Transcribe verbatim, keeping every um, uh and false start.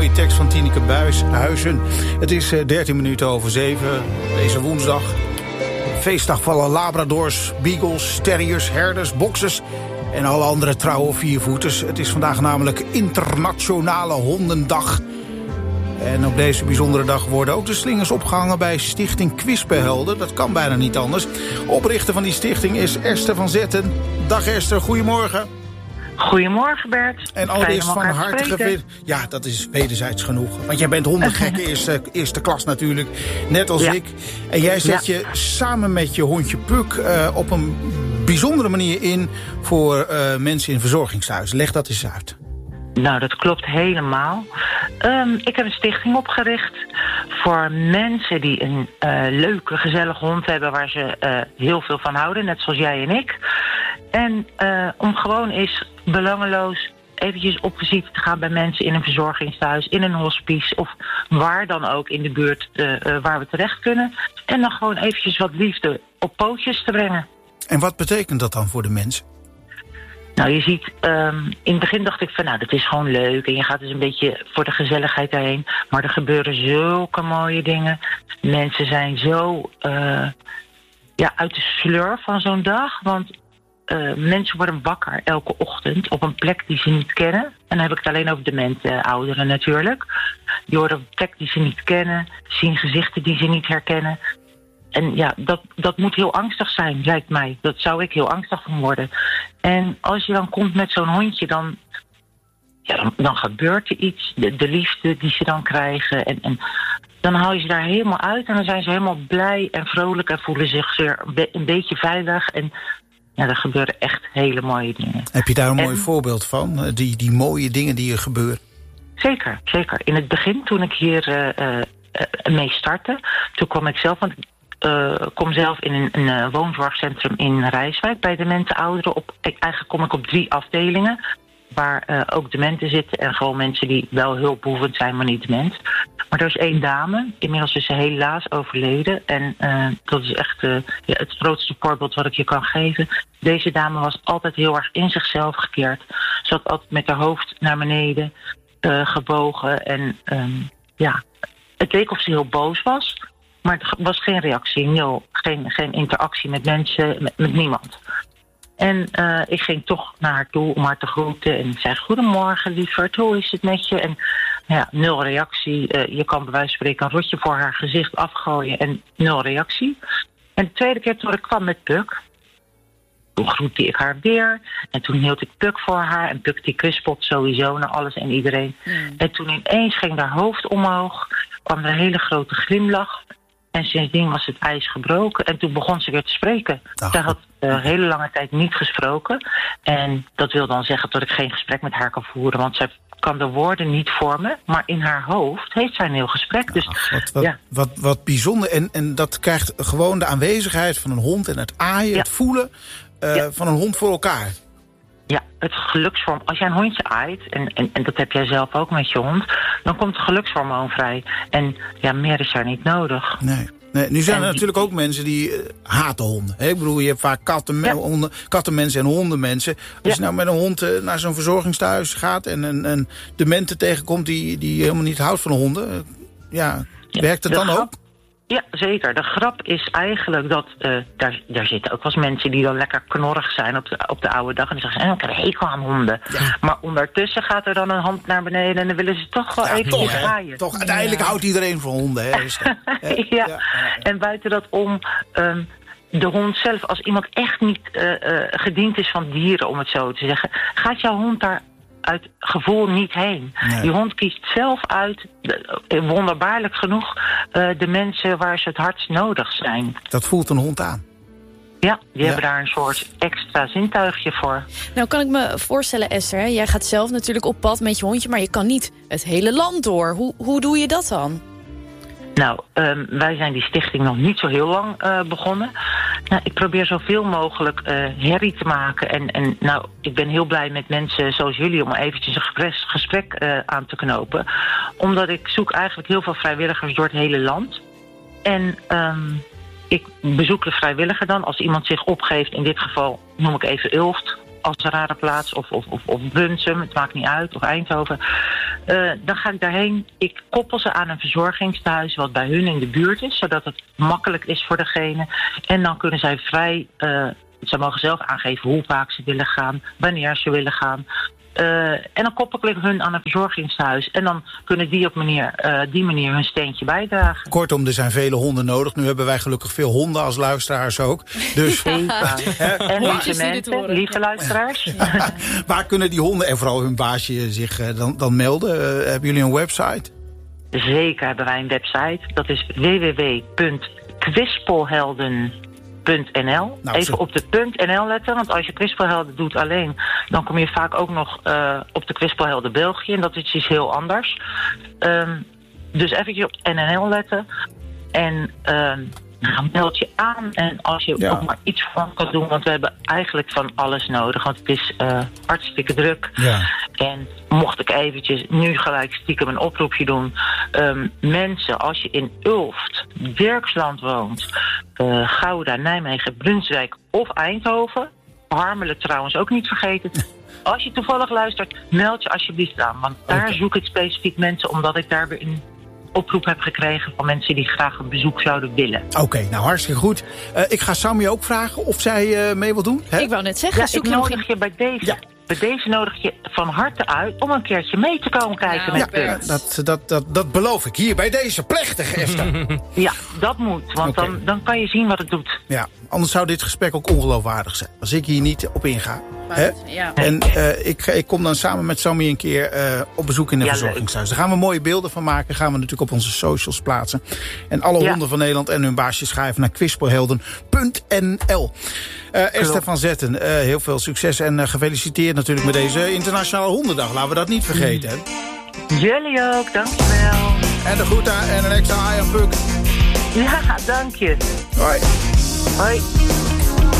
mooie tekst van Tineke Buishuizen. Het is uh, dertien minuten over zeven, deze woensdag. Feestdag van alle labradors, beagles, terriers, herders, boxers en alle andere trouwe viervoeters. Het is vandaag namelijk Internationale Hondendag. En op deze bijzondere dag worden ook de slingers opgehangen bij Stichting Kwispehelden. Dat kan bijna niet anders. Oprichter van die stichting is Esther van Zetten. Dag Esther, goedemorgen. Goedemorgen Bert. En allereerst van harte gefeliciteerd. Ja, dat is wederzijds genoeg. Want jij bent hondengek eerste, eerste klas natuurlijk, net als ja. ik. En jij zet ja. je samen met je hondje Puk uh, op een bijzondere manier in voor uh, mensen in verzorgingshuizen. Leg dat eens uit. Nou, dat klopt helemaal. Um, ik heb een stichting opgericht voor mensen die een uh, leuke, gezellige hond hebben waar ze uh, heel veel van houden, net zoals jij en ik. En uh, om gewoon eens belangeloos eventjes op visite te gaan bij mensen in een verzorgingshuis, in een hospice of waar dan ook in de buurt uh, uh, waar we terecht kunnen. En dan gewoon eventjes wat liefde op pootjes te brengen. En wat betekent dat dan voor de mensen? Nou, je ziet, um, in het begin dacht ik van, nou, dat is gewoon leuk. En je gaat dus een beetje voor de gezelligheid daarheen. Maar er gebeuren zulke mooie dingen. Mensen zijn zo uh, ja, uit de sleur van zo'n dag. Want uh, mensen worden wakker elke ochtend op een plek die ze niet kennen. En dan heb ik het alleen over demente ouderen natuurlijk. Die worden op een plek die ze niet kennen. Zien gezichten die ze niet herkennen. En ja, dat, dat moet heel angstig zijn, lijkt mij. Dat zou ik heel angstig van worden. En als je dan komt met zo'n hondje, dan, ja, dan, dan gebeurt er iets. De, de liefde die ze dan krijgen. En, en dan haal je ze daar helemaal uit. En dan zijn ze helemaal blij en vrolijk. En voelen zich weer een, be- een beetje veilig. En ja, er gebeuren echt hele mooie dingen. Heb je daar een en, mooi voorbeeld van? Die, die mooie dingen die er gebeuren? Zeker, zeker. In het begin, toen ik hier uh, uh, mee startte, toen kwam ik zelf... Want Uh, kom zelf in een, een uh, woonzorgcentrum in Rijswijk bij demente ouderen. Op, eigenlijk kom ik op drie afdelingen waar uh, ook dementen zitten en gewoon mensen die wel hulpbehoevend zijn, maar niet dement. Maar er is één dame, inmiddels is ze helaas overleden. En uh, dat is echt uh, ja, het grootste voorbeeld wat ik je kan geven. Deze dame was altijd heel erg in zichzelf gekeerd. Ze had altijd met haar hoofd naar beneden uh, gebogen. En um, ja, het leek of ze heel boos was. Maar er was geen reactie, nul. Geen, geen interactie met mensen, met, met niemand. En uh, ik ging toch naar haar toe om haar te groeten. En ik zei, goedemorgen lieverd, hoe is het met je? En ja, nul reactie. Uh, je kan bij wijze van spreken een rotje voor haar gezicht afgooien en nul reactie. En de tweede keer toen ik kwam met Puk, toen groette ik haar weer. En toen hield ik Puk voor haar. En Puk die kwispelt sowieso naar alles en iedereen. Mm. En toen ineens ging haar hoofd omhoog. Kwam er een hele grote glimlach. En sindsdien was het ijs gebroken. En toen begon ze weer te spreken. Ach. Zij had een uh, hele lange tijd niet gesproken. En dat wil dan zeggen dat ik geen gesprek met haar kan voeren. Want zij kan de woorden niet vormen. Maar in haar hoofd heeft zij een heel gesprek. Dus, Ach, wat, wat, ja. wat, wat bijzonder. En, en dat krijgt gewoon de aanwezigheid van een hond. En het aaien, ja. het voelen uh, ja. van een hond voor elkaar. Ja, het gelukshormoon. Als jij een hondje aait, en, en, en dat heb jij zelf ook met je hond, dan komt het gelukshormoon vrij. En ja, meer is daar niet nodig. Nee. Nee, nu zijn er en natuurlijk ook mensen die uh, haten honden. Hè? Ik bedoel, je hebt vaak katten, ja. honden, kattenmensen en hondenmensen. Als ja. je nou met een hond uh, naar zo'n verzorgingstehuis gaat en een, een demente tegenkomt die, die helemaal niet houdt van honden, uh, ja, ja, werkt het dan grap, ook? Ja, zeker. De grap is eigenlijk dat uh, daar, daar zitten ook wel eens mensen die dan lekker knorrig zijn op de, op de oude dag. En die zeggen, eh, ik heb een hekel aan honden. Ja. Maar ondertussen gaat er dan een hand naar beneden en dan willen ze toch wel ja, even draaien. Toch, uiteindelijk ja. houdt iedereen van honden. Hè? ja. Ja. Ja. En buiten dat om... Um, de hond zelf, als iemand echt niet uh, uh, gediend is van dieren, om het zo te zeggen, gaat jouw hond daar uit gevoel niet heen. Nee. Die hond kiest zelf uit, wonderbaarlijk genoeg, uh, de mensen waar ze het hardst nodig zijn. Dat voelt een hond aan. Ja, die ja. hebben daar een soort extra zintuigje voor. Nou kan ik me voorstellen, Esther, hè? Jij gaat zelf natuurlijk op pad met je hondje, maar je kan niet het hele land door. Hoe, hoe doe je dat dan? Nou, um, wij zijn die stichting nog niet zo heel lang uh, begonnen. Nou, ik probeer zoveel mogelijk uh, herrie te maken. En, en nou, ik ben heel blij met mensen zoals jullie om eventjes een gesprek, gesprek uh, aan te knopen. Omdat ik zoek eigenlijk heel veel vrijwilligers door het hele land. En um, ik bezoek de vrijwilliger dan. Als iemand zich opgeeft, in dit geval noem ik even Ulft als een rare plaats, of, of, of, of Bunsum, het maakt niet uit, of Eindhoven. Uh, dan ga ik daarheen. Ik koppel ze aan een verzorgingstehuis wat bij hun in de buurt is, zodat het makkelijk is voor degene. En dan kunnen zij vrij, uh, ze mogen zelf aangeven hoe vaak ze willen gaan, wanneer ze willen gaan. Uh, en dan koppel ik hun aan een verzorgingshuis. En dan kunnen die op manier, uh, die manier hun steentje bijdragen. Kortom, er zijn vele honden nodig. Nu hebben wij gelukkig veel honden als luisteraars ook. Dus, ja. En lieve mensen, lieve luisteraars. Ja. Waar kunnen die honden en vooral hun baasje zich uh, dan, dan melden? Uh, hebben jullie een website? Zeker hebben wij een website. Dat is w w w punt kwispelhelden punt n l. Nou, Even zo. Op de .nl letten, want als je Kwispelhelden doet alleen, dan kom je vaak ook nog uh, op de Kwispelhelden België. En dat is iets heel anders. Um, dus eventjes op N N L letten. En um, nou, meld je aan. En als je ja. ook maar iets van kan doen, want we hebben eigenlijk van alles nodig. Want het is uh, hartstikke druk. Ja. En mocht ik eventjes nu gelijk stiekem een oproepje doen. Um, mensen, als je in Ulft, Dirksland woont, uh, Gouda, Nijmegen, Brunswijk of Eindhoven. Harmelen trouwens ook niet vergeten. Als je toevallig luistert, meld je alsjeblieft aan. Want daar okay. zoek ik specifiek mensen, omdat ik daar weer een oproep heb gekregen van mensen die graag een bezoek zouden willen. Oké, okay, nou hartstikke goed. Uh, ik ga Sammy ook vragen of zij uh, mee wil doen. Hè? Ik wou net zeggen, ja, zoek ik je nodig nog je bij deze. Ja. Bij deze nodig je van harte uit om een keertje mee te komen kijken ja, met ja, dat, dat, dat, dat beloof ik hier bij deze plechtige Esther. Ja, dat moet, want okay. dan, dan kan je zien wat het doet. Ja, anders zou dit gesprek ook ongeloofwaardig zijn. Als ik hier niet op inga. Hè? Ja. En uh, ik, ik kom dan samen met Sammy een keer uh, op bezoek in een ja, verzorgingshuis. Daar gaan we mooie beelden van maken. Gaan we natuurlijk op onze socials plaatsen. En alle ja. honden van Nederland en hun baasjes schrijven naar kwispelhelden punt n l. Uh, Esther van Zetten, uh, heel veel succes en uh, gefeliciteerd natuurlijk met deze Internationale Hondendag. Laten we dat niet vergeten. Hè? Jullie ook, dankjewel. En de groeten en een extra eye en puk. Ja, dank je. Hoi. Hoi.